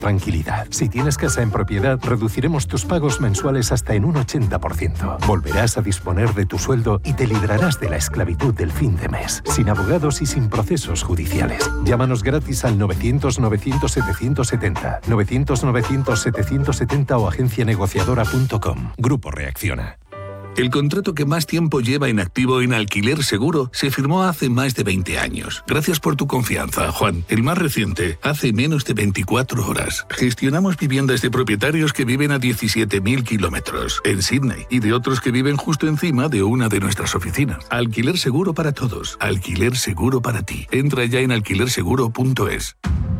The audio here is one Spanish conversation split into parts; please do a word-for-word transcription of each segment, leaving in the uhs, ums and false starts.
Tranquilidad. Si tienes casa en propiedad, reduciremos tus pagos mensuales hasta en un ochenta por ciento. Volverás a disponer de tu sueldo y te librarás de la esclavitud del fin de mes, sin abogados y sin procesos judiciales. Llámanos gratis al novecientos novecientos setecientos setenta, novecientos novecientos setecientos setenta o agencia negociadora punto com. Grupo Reacciona. El contrato que más tiempo lleva en activo en Alquiler Seguro se firmó hace más de veinte años. Gracias por tu confianza, Juan. El más reciente, hace menos de veinticuatro horas. Gestionamos viviendas de propietarios que viven a diecisiete mil kilómetros en Sydney y de otros que viven justo encima de una de nuestras oficinas. Alquiler Seguro para todos. Alquiler Seguro para ti. Entra ya en alquiler seguro punto es.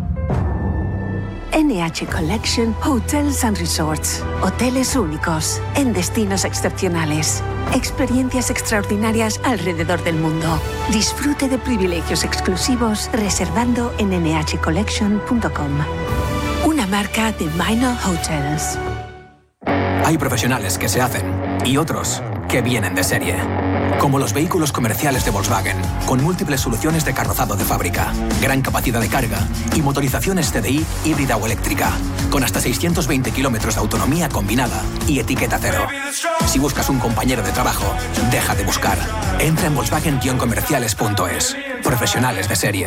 N H Collection Hotels and Resorts. Hoteles únicos, en destinos excepcionales. Experiencias extraordinarias alrededor del mundo. Disfrute de privilegios exclusivos reservando en ene hache collection punto com. Una marca de Minor Hotels. Hay profesionales que se hacen y otros que vienen de serie. Como los vehículos comerciales de Volkswagen, con múltiples soluciones de carrozado de fábrica, gran capacidad de carga y motorizaciones T D I híbrida o eléctrica, con hasta seiscientos veinte kilómetros de autonomía combinada y etiqueta cero. Si buscas un compañero de trabajo, deja de buscar. Entra en volkswagen guion comerciales punto es. Profesionales de serie.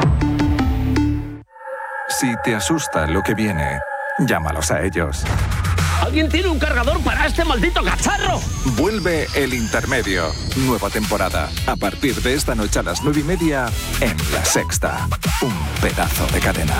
Si te asusta lo que viene, llámalos a ellos. ¿Alguien tiene un cargador para este maldito cacharro? Vuelve El Intermedio. Nueva temporada. A partir de esta noche a las nueve y media en La Sexta. Un pedazo de cadena.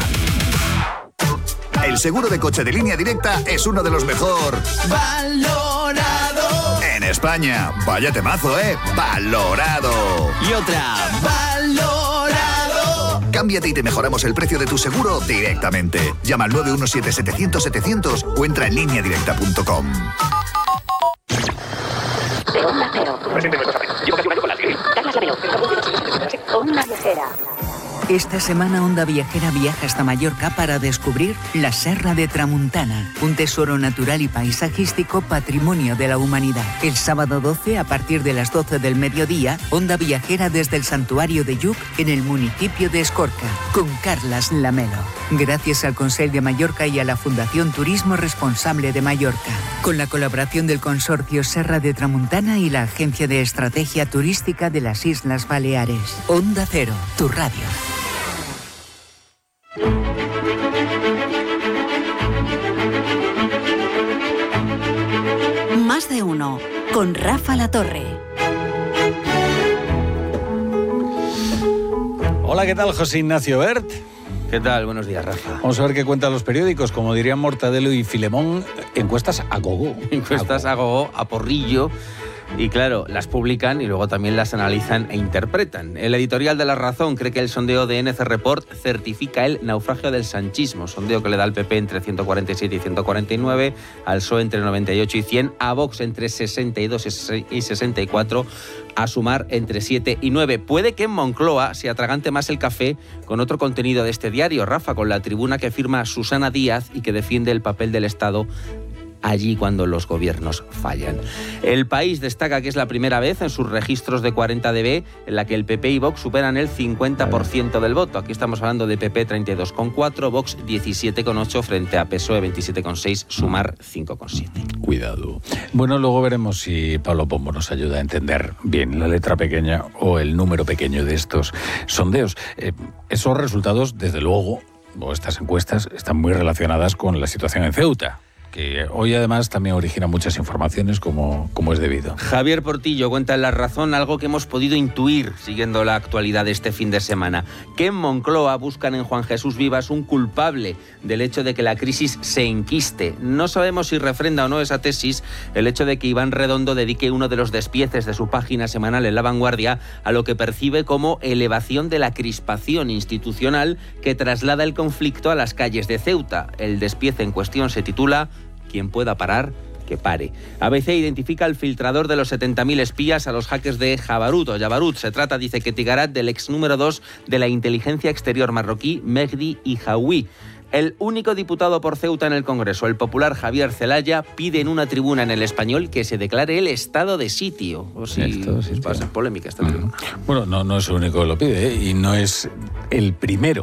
El seguro de coche de Línea Directa es uno de los mejor valorado en España. Vaya temazo, ¿eh? Valorado. Y otra. Valorado. Cámbiate y te mejoramos el precio de tu seguro directamente. Llama al nueve uno siete setecientos setecientos o entra en línea directa punto com. Onda Cero. Llevo casi un año con la Siri. Carlas Lamelo. Onda Viajera. Esta semana Onda Viajera viaja hasta Mallorca para descubrir la Serra de Tramuntana, un tesoro natural y paisajístico patrimonio de la humanidad. El sábado doce, a partir de las doce del mediodía, Onda Viajera desde el Santuario de Lluc en el municipio de Escorca, con Carlas Lamelo. Gracias al Consell de Mallorca y a la Fundación Turismo Responsable de Mallorca, con la colaboración del Consorcio Serra de Tramuntana y la Agencia de Estrategia Turística de las Islas Baleares. Onda Cero, tu radio. Más de uno, con Rafa Latorre. Hola, ¿qué tal, José Ignacio Bert? ¿Qué tal? Buenos días, Rafa. Vamos a ver qué cuentan los periódicos. Como dirían Mortadelo y Filemón, encuestas a gogo. Encuestas a gogo, a porrillo. Y claro, las publican y luego también las analizan e interpretan. El editorial de La Razón cree que el sondeo de N C Report certifica el naufragio del sanchismo. Sondeo que le da al P P entre ciento cuarenta y siete y ciento cuarenta y nueve, al P S O E entre noventa y ocho y cien, a Vox entre sesenta y dos y sesenta y cuatro, a Sumar entre siete y nueve. Puede que en Moncloa se atragante más el café con otro contenido de este diario, Rafa, con la tribuna que firma Susana Díaz y que defiende el papel del Estado allí cuando los gobiernos fallan. El País destaca que es la primera vez en sus registros de cuarenta D B en la que el P P y Vox superan el cincuenta por ciento del voto. Aquí estamos hablando de P P treinta y dos coma cuatro, Vox diecisiete coma ocho frente a P S O E veintisiete coma seis, Sumar cinco coma siete. Cuidado. Bueno, luego veremos si Pablo Pombo nos ayuda a entender bien la letra pequeña o el número pequeño de estos sondeos. Eh, esos resultados, desde luego, o estas encuestas, están muy relacionadas con la situación en Ceuta, que hoy además también origina muchas informaciones como, como es debido. Javier Portillo cuenta en La Razón algo que hemos podido intuir siguiendo la actualidad de este fin de semana, que en Moncloa buscan en Juan Jesús Vivas un culpable del hecho de que la crisis se enquiste. No sabemos si refrenda o no esa tesis el hecho de que Iván Redondo dedique uno de los despieces de su página semanal en La Vanguardia a lo que percibe como elevación de la crispación institucional que traslada el conflicto a las calles de Ceuta. El despiece en cuestión se titula Quien pueda parar, que pare. A B C identifica el filtrador de los setenta mil espías a los hackers de Jabarut o Jabarut. Se trata, dice Ketigarat, del ex número dos de la inteligencia exterior marroquí, Mehdi Ihaoui. El único diputado por Ceuta en el Congreso, el popular Javier Zelaya, pide en una tribuna en El Español que se declare el estado de sitio. O si Esto, sí, va a ser polémica esta tribuna. Bueno, no, no es el único que lo pide, ¿eh? Y no es el primero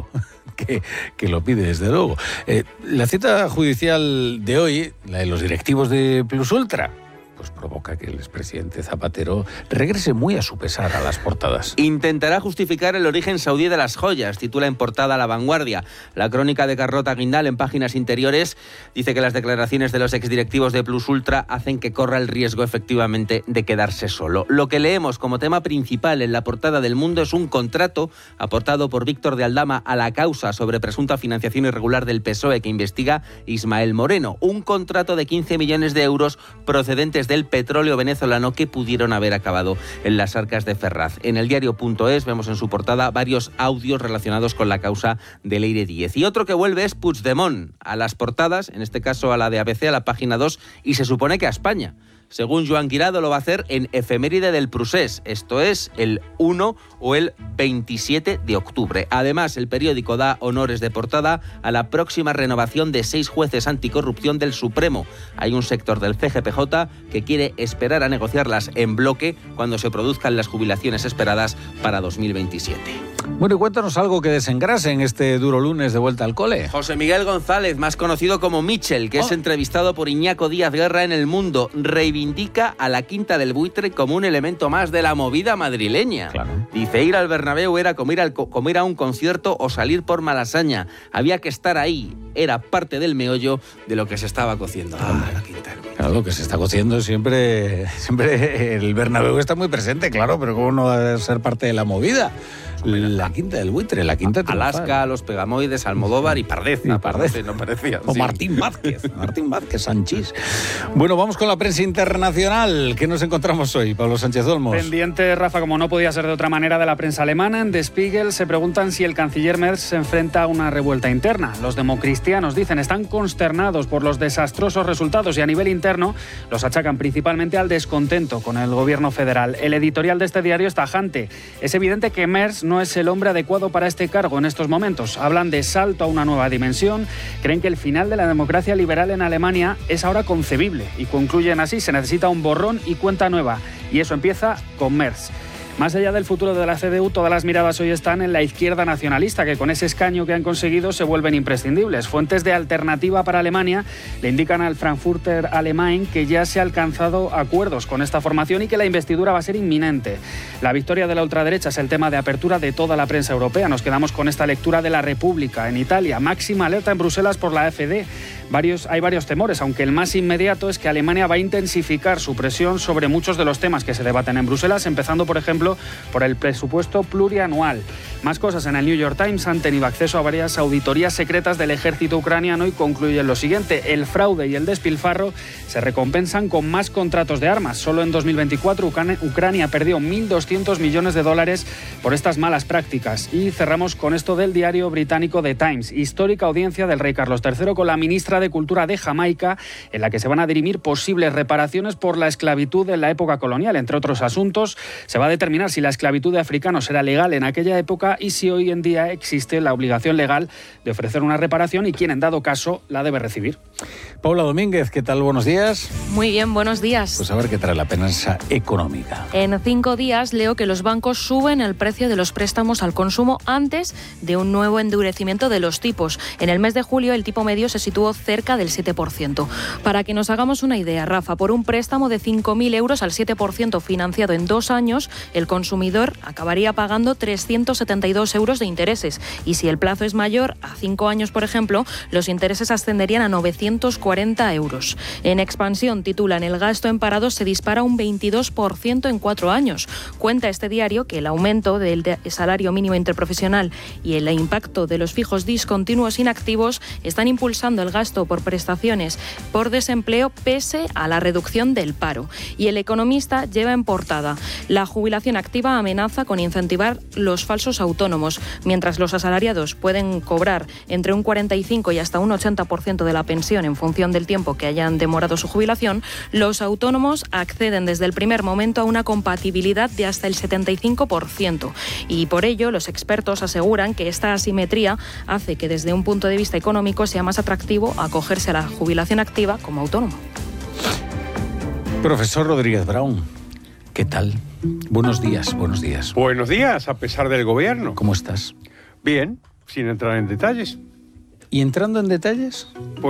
que, que lo pide, desde luego. Eh, la cita judicial de hoy, la de los directivos de Plus Ultra, pues provoca que el expresidente Zapatero regrese muy a su pesar a las portadas. Intentará justificar el origen saudí de las joyas, titula en portada La Vanguardia. La crónica de Carlota Guindal, en páginas interiores, dice que las declaraciones de los exdirectivos de Plus Ultra hacen que corra el riesgo efectivamente de quedarse solo. Lo que leemos como tema principal en la portada del Mundo es un contrato aportado por Víctor de Aldama a la causa sobre presunta financiación irregular del P S O E que investiga Ismael Moreno. Un contrato de quince millones de euros procedentes de del petróleo venezolano que pudieron haber acabado en las arcas de Ferraz. En el diario.es vemos en su portada varios audios relacionados con la causa de Leire Díez. Y otro que vuelve es Puigdemont a las portadas, en este caso a la de A B C, a la página dos, y se supone que a España. Según Joan Guirado, lo va a hacer en efeméride del Prusés, esto es el uno o el veintisiete de octubre. Además, el periódico da honores de portada a la próxima renovación de seis jueces anticorrupción del Supremo. Hay un sector del C G P J que quiere esperar a negociarlas en bloque cuando se produzcan las jubilaciones esperadas para dos mil veintisiete. Bueno, y cuéntanos algo que desengrase en este duro lunes de vuelta al cole. José Miguel González, más conocido como Michel, que oh. es entrevistado por Iñaco Díaz Guerra en El Mundo, reivindica a la Quinta del Buitre como un elemento más de la movida madrileña. Claro. Dice, ir al Bernabéu era como ir, al, como ir a un concierto o salir por Malasaña. Había que estar ahí. Era parte del meollo de lo que se estaba cociendo. Ah, la Quinta del Buitre. Claro, lo que se está cociendo siempre, siempre el Bernabéu está muy presente, claro, pero ¿cómo no va a ser parte de la movida? La Quinta del Buitre, la Quinta triunfal. Alaska, Los Pegamoides, Almodóvar y Pardeza. Y Pardeza. No parecía. O sí. Martín Vázquez. Martín Vázquez Sanchís. Bueno, vamos con la prensa internacional. ¿Qué nos encontramos hoy, Pablo Sánchez Olmos? Pendiente, Rafa, como no podía ser de otra manera, de la prensa alemana. En Der Spiegel se preguntan si el canciller Merz se enfrenta a una revuelta interna. Los democristianos, dicen, están consternados por los desastrosos resultados y a nivel interno los achacan principalmente al descontento con el gobierno federal. El editorial de este diario es tajante. Es evidente que Merz no es el hombre adecuado para este cargo en estos momentos. Hablan de salto a una nueva dimensión, creen que el final de la democracia liberal en Alemania es ahora concebible y concluyen así, se necesita un borrón y cuenta nueva. Y eso empieza con Merz. Más allá del futuro de la C D U, todas las miradas hoy están en la izquierda nacionalista, que con ese escaño que han conseguido se vuelven imprescindibles. Fuentes de Alternativa para Alemania le indican al Frankfurter Allgemeine que ya se han alcanzado acuerdos con esta formación y que la investidura va a ser inminente. La victoria de la ultraderecha es el tema de apertura de toda la prensa europea. Nos quedamos con esta lectura de La República. En Italia, máxima alerta en Bruselas por la A F D. Varios, hay varios temores, aunque el más inmediato es que Alemania va a intensificar su presión sobre muchos de los temas que se debaten en Bruselas, empezando, por ejemplo, por el presupuesto plurianual. Más cosas en el New York Times. Han tenido acceso a varias auditorías secretas del ejército ucraniano y concluyen lo siguiente: el fraude y el despilfarro se recompensan con más contratos de armas. Solo en dos mil veinticuatro Ucrania perdió mil doscientos millones de dólares por estas malas prácticas. Y cerramos con esto del diario británico The Times. Histórica audiencia del rey Carlos tercero con la ministra de Cultura de Jamaica, en la que se van a dirimir posibles reparaciones por la esclavitud en la época colonial. Entre otros asuntos, se va a determinar si la esclavitud de africanos era legal en aquella época y si hoy en día existe la obligación legal de ofrecer una reparación y quién, en dado caso, la debe recibir. Paula Domínguez, ¿qué tal? Buenos días. Muy bien, buenos días. Pues a ver qué trae la prensa económica. En cinco días leo que los bancos suben el precio de los préstamos al consumo antes de un nuevo endurecimiento de los tipos. En el mes de julio el tipo medio se situó cerca del siete por ciento. Para que nos hagamos una idea, Rafa, por un préstamo de cinco mil euros al siete por ciento financiado en dos años, el consumidor acabaría pagando trescientos setenta y dos euros de intereses. Y si el plazo es mayor, a cinco años, por ejemplo, los intereses ascenderían a novecientos cuarenta euros. En expansión titulan: el gasto en parados se dispara un veintidós por ciento en cuatro años. Cuenta este diario que el aumento del salario mínimo interprofesional y el impacto de los fijos discontinuos inactivos están impulsando el gasto por prestaciones por desempleo pese a la reducción del paro. Y El Economista lleva en portada: la jubilación activa amenaza con incentivar los falsos autónomos. Mientras los asalariados pueden cobrar entre un cuarenta y cinco y hasta un ochenta por ciento de la pensión en función del tiempo que hayan demorado su jubilación, los autónomos acceden desde el primer momento a una compatibilidad de hasta el setenta y cinco por ciento. Y por ello, los expertos aseguran que esta asimetría hace que desde un punto de vista económico sea más atractivo acogerse a la jubilación activa como autónomo. Profesor Rodríguez Brown, ¿qué tal? Buenos días, buenos días. Buenos días, a pesar del gobierno. ¿Cómo estás? Bien, sin entrar en detalles. ¿Y entrando en detalles? Pues